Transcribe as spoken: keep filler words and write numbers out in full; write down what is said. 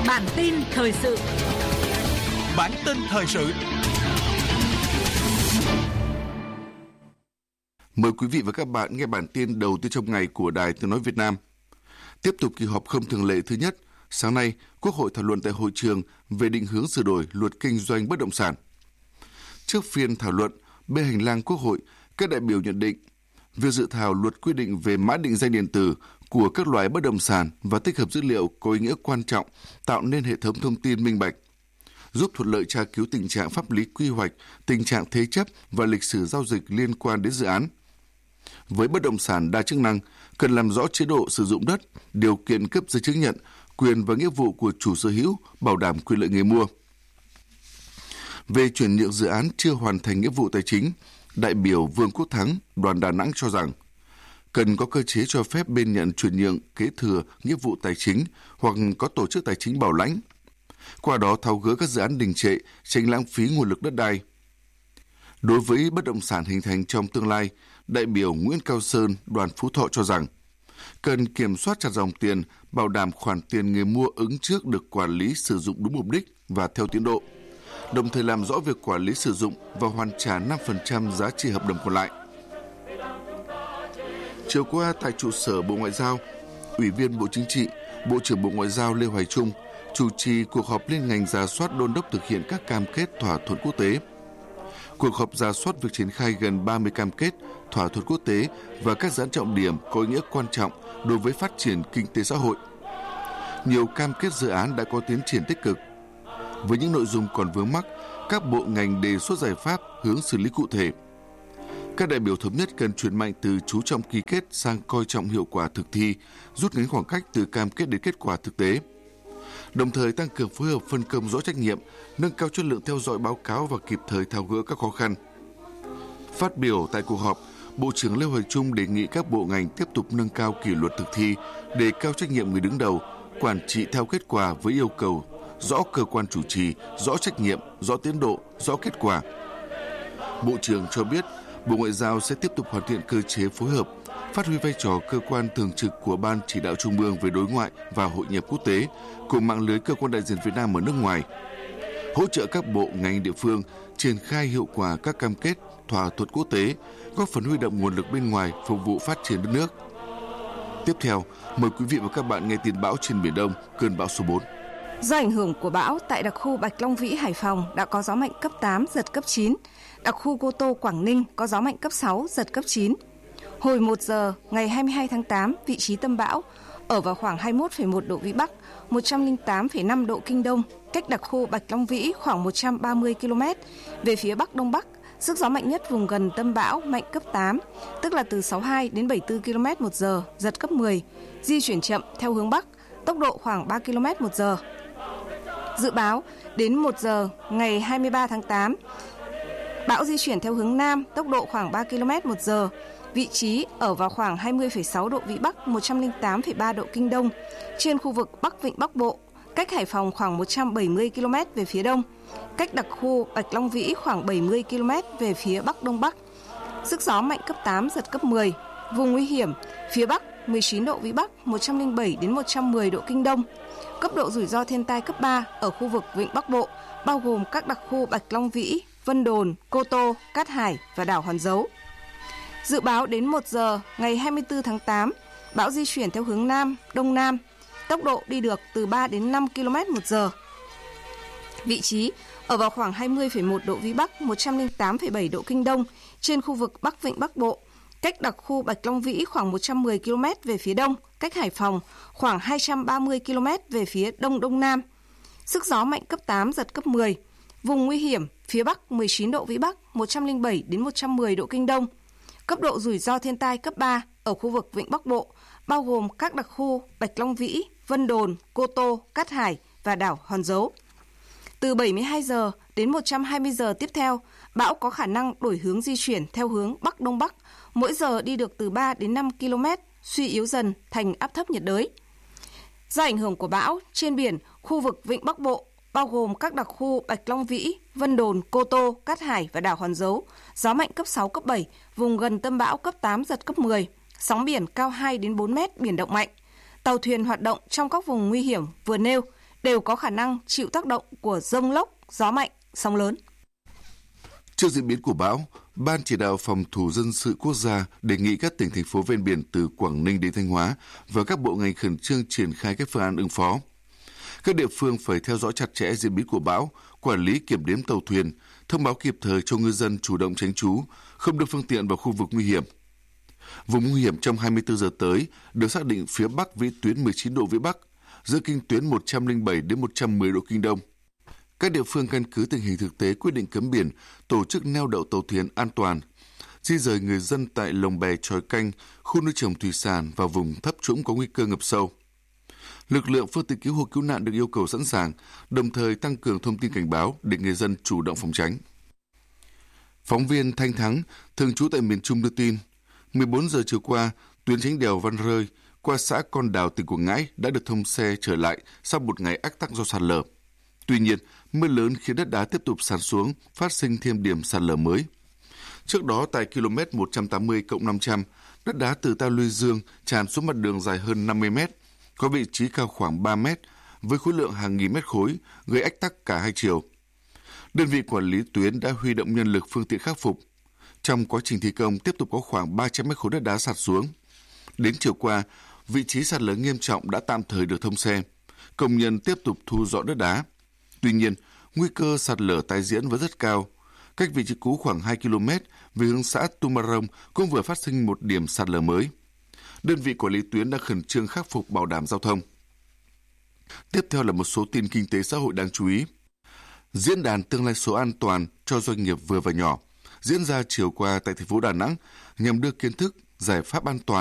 Bản tin thời sự. Bản tin thời sự. Mời quý vị và các bạn nghe bản tin đầu tiên trong ngày của Đài Tiếng nói Việt Nam. Tiếp tục kỳ họp không thường lệ thứ nhất, sáng nay, Quốc hội thảo luận tại hội trường về định hướng sửa đổi luật kinh doanh bất động sản. Trước phiên thảo luận, bên hành lang Quốc hội, các đại biểu nhận định việc dự thảo luật quy định về mã định danh điện tử của các loại bất động sản và tích hợp dữ liệu có ý nghĩa quan trọng, tạo nên hệ thống thông tin minh bạch, giúp thuận lợi tra cứu tình trạng pháp lý quy hoạch, tình trạng thế chấp và lịch sử giao dịch liên quan đến dự án. Với bất động sản đa chức năng, cần làm rõ chế độ sử dụng đất, điều kiện cấp giấy chứng nhận, quyền và nghĩa vụ của chủ sở hữu, bảo đảm quyền lợi người mua. Về chuyển nhượng dự án chưa hoàn thành nghĩa vụ tài chính, đại biểu Vương Quốc Thắng, đoàn Đà Nẵng cho rằng cần có cơ chế cho phép bên nhận chuyển nhượng kế thừa nghĩa vụ tài chính hoặc có tổ chức tài chính bảo lãnh. Qua đó tháo gỡ các dự án đình trệ, tránh lãng phí nguồn lực đất đai. Đối với bất động sản hình thành trong tương lai, đại biểu Nguyễn Cao Sơn, đoàn Phú Thọ cho rằng cần kiểm soát chặt dòng tiền, bảo đảm khoản tiền người mua ứng trước được quản lý sử dụng đúng mục đích và theo tiến độ, đồng thời làm rõ việc quản lý sử dụng và hoàn trả năm phần trăm giá trị hợp đồng còn lại. Chiều qua tại trụ sở Bộ Ngoại giao, Ủy viên Bộ Chính trị, Bộ trưởng Bộ Ngoại giao Lê Hoài Trung chủ trì cuộc họp liên ngành rà soát đôn đốc thực hiện các cam kết thỏa thuận quốc tế. Cuộc họp rà soát việc triển khai gần ba mươi cam kết, thỏa thuận quốc tế và các dự án trọng điểm có ý nghĩa quan trọng đối với phát triển kinh tế xã hội. Nhiều cam kết dự án đã có tiến triển tích cực. Với những nội dung còn vướng mắc, các bộ ngành đề xuất giải pháp hướng xử lý cụ thể. Các đại biểu thống nhất cần chuyển mạnh từ chú trọng ký kết sang coi trọng hiệu quả thực thi, rút ngắn khoảng cách từ cam kết đến kết quả thực tế. Đồng thời tăng cường phối hợp phân công rõ trách nhiệm, nâng cao chất lượng theo dõi báo cáo và kịp thời tháo gỡ các khó khăn. Phát biểu tại cuộc họp, Bộ trưởng Lê Hoài Trung đề nghị các bộ ngành tiếp tục nâng cao kỷ luật thực thi, đề cao trách nhiệm người đứng đầu, quản trị theo kết quả với yêu cầu rõ cơ quan chủ trì, rõ trách nhiệm, rõ tiến độ, rõ kết quả. Bộ trưởng cho biết, Bộ Ngoại giao sẽ tiếp tục hoàn thiện cơ chế phối hợp, phát huy vai trò cơ quan thường trực của Ban Chỉ đạo Trung ương về đối ngoại và hội nhập quốc tế, cùng mạng lưới cơ quan đại diện Việt Nam ở nước ngoài, hỗ trợ các bộ ngành địa phương triển khai hiệu quả các cam kết, thỏa thuận quốc tế, góp phần huy động nguồn lực bên ngoài phục vụ phát triển đất nước. Tiếp theo, mời quý vị và các bạn nghe tin bão trên Biển Đông, cơn bão số bốn. Do ảnh hưởng của bão, tại đặc khu Bạch Long Vĩ, Hải Phòng đã có gió mạnh cấp tám, giật cấp chín. Đặc khu Cô Tô, Quảng Ninh có gió mạnh cấp sáu, giật cấp chín. Hồi một giờ ngày hai mươi hai tháng tám, vị trí tâm bão ở vào khoảng hai mươi mốt phẩy một độ Vĩ Bắc, một trăm lẻ tám phẩy năm độ Kinh Đông, cách đặc khu Bạch Long Vĩ khoảng một trăm ba mươi ki lô mét về phía Bắc Đông Bắc. Sức gió mạnh nhất vùng gần tâm bão mạnh cấp tám, tức là từ sáu mươi hai đến bảy mươi tư ki lô mét một giờ, giật cấp mười, di chuyển chậm theo hướng Bắc, tốc độ khoảng ba ki lô mét một giờ. Dự báo đến một giờ ngày hai mươi ba tháng tám, bão di chuyển theo hướng Nam, tốc độ khoảng ba ki lô mét một giờ, vị trí ở vào khoảng hai mươi phẩy sáu độ Vĩ Bắc, một trăm lẻ tám phẩy ba độ Kinh Đông, trên khu vực Bắc Vịnh Bắc Bộ, cách Hải Phòng khoảng một trăm bảy mươi ki lô mét về phía đông, cách đặc khu Bạch Long Vĩ khoảng bảy mươi ki lô mét về phía Bắc Đông Bắc. Sức gió mạnh cấp tám, giật cấp mười, vùng nguy hiểm phía Bắc mười chín độ Vĩ Bắc, một trăm lẻ bảy đến một trăm mười độ Kinh Đông. Cấp độ rủi ro thiên tai cấp ba ở khu vực Vịnh Bắc Bộ, bao gồm các đặc khu Bạch Long Vĩ, Vân Đồn, Cô Tô, Cát Hải và đảo Hòn Dấu. Dự báo đến một giờ ngày hai mươi tư tháng tám, bão di chuyển theo hướng Nam, Đông Nam, tốc độ đi được từ ba đến năm ki lô mét một giờ. Vị trí ở vào khoảng hai mươi phẩy một độ Vĩ Bắc, một trăm lẻ tám phẩy bảy độ Kinh Đông, trên khu vực Bắc Vịnh Bắc Bộ, cách đặc khu Bạch Long Vĩ khoảng một trăm mười ki lô mét về phía đông, cách Hải Phòng khoảng hai trăm ba mươi ki lô mét về phía đông đông nam. Sức gió mạnh cấp tám, giật cấp mười. Vùng nguy hiểm phía Bắc mười chín độ Vĩ Bắc, một trăm lẻ bảy đến một trăm mười độ Kinh Đông. Cấp độ rủi ro thiên tai cấp ba ở khu vực Vịnh Bắc Bộ, bao gồm các đặc khu Bạch Long Vĩ, Vân Đồn, Cô Tô, Cát Hải và đảo Hòn Dấu. Từ bảy mươi hai giờ đến một trăm hai mươi giờ tiếp theo, bão có khả năng đổi hướng di chuyển theo hướng Bắc Đông Bắc, mỗi giờ đi được từ ba đến năm ki lô mét, suy yếu dần thành áp thấp nhiệt đới. Do ảnh hưởng của bão, trên biển, khu vực Vịnh Bắc Bộ, bao gồm các đặc khu Bạch Long Vĩ, Vân Đồn, Cô Tô, Cát Hải và đảo Hòn Dấu, gió mạnh cấp sáu, cấp bảy, vùng gần tâm bão cấp tám, giật cấp mười, sóng biển cao hai đến bốn mét, biển động mạnh. Tàu thuyền hoạt động trong các vùng nguy hiểm vừa nêu đều có khả năng chịu tác động của dông lốc, gió mạnh, sóng lớn. Trước diễn biến của bão, Ban Chỉ đạo Phòng thủ dân sự quốc gia đề nghị các tỉnh, thành phố ven biển từ Quảng Ninh đến Thanh Hóa và các bộ ngành khẩn trương triển khai các phương án ứng phó. Các địa phương phải theo dõi chặt chẽ diễn biến của bão, quản lý kiểm đếm tàu thuyền, thông báo kịp thời cho ngư dân chủ động tránh trú, không đưa phương tiện vào khu vực nguy hiểm. Vùng nguy hiểm trong hai mươi tư giờ tới được xác định phía Bắc vĩ tuyến mười chín độ vĩ Bắc, giữa kinh tuyến một trăm lẻ bảy đến một trăm mười độ kinh Đông. Các địa phương căn cứ tình hình thực tế quyết định cấm biển, tổ chức neo đậu tàu thuyền an toàn, di rời người dân tại lồng bè chòi canh, khu nuôi trồng thủy sản và vùng thấp trũng có nguy cơ ngập sâu. Lực lượng phương tiện cứu hộ cứu nạn được yêu cầu sẵn sàng, đồng thời tăng cường thông tin cảnh báo để người dân chủ động phòng tránh. Phóng viên Thanh Thắng, thường trú tại miền Trung đưa tin, mười bốn giờ chiều qua, tuyến tránh đèo Văn Rơi qua xã Con Đào, tỉnh Quảng Ngãi đã được thông xe trở lại sau một ngày ách tắc do sạt lở. Tuy nhiên, mưa lớn khiến đất đá tiếp tục sạt xuống, phát sinh thêm điểm sạt lở mới. Trước đó, tại km một trăm tám mươi cộng năm trăm, đất đá từ ta luy dương tràn xuống mặt đường dài hơn năm mươi mét, có vị trí cao khoảng ba mét, với khối lượng hàng nghìn mét khối, gây ách tắc cả hai chiều. Đơn vị quản lý tuyến đã huy động nhân lực phương tiện khắc phục. Trong quá trình thi công, tiếp tục có khoảng ba trăm mét khối đất đá sạt xuống. Đến chiều qua, vị trí sạt lở nghiêm trọng đã tạm thời được thông xe. Công nhân tiếp tục thu dọn đất đá. Tuy nhiên, nguy cơ sạt lở tái diễn vẫn rất cao. Cách vị trí cũ khoảng hai ki lô mét về hướng xã Tumarong cũng vừa phát sinh một điểm sạt lở mới. Đơn vị quản lý tuyến đã khẩn trương khắc phục bảo đảm giao thông. Tiếp theo là một số tin kinh tế xã hội đáng chú ý. Diễn đàn tương lai số an toàn cho doanh nghiệp vừa và nhỏ diễn ra chiều qua tại thành phố Đà Nẵng nhằm đưa kiến thức, giải pháp an toàn